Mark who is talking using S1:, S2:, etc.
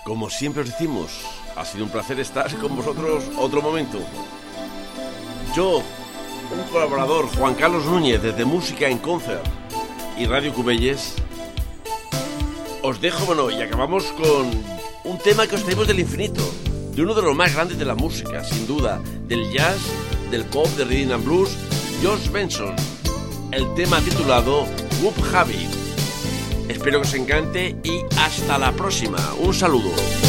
S1: Como siempre os decimos, ha sido un placer estar con vosotros otro momento. Yo, un colaborador, Juan Carlos Núñez, desde Música en Concert y Radio Cubelles, os dejo, y acabamos con un tema que os traemos del infinito, de uno de los más grandes de la música, sin duda, del jazz, del pop, del rhythm and blues, George Benson, el tema titulado Whoop Habit. Espero que os encante y hasta la próxima. Un saludo.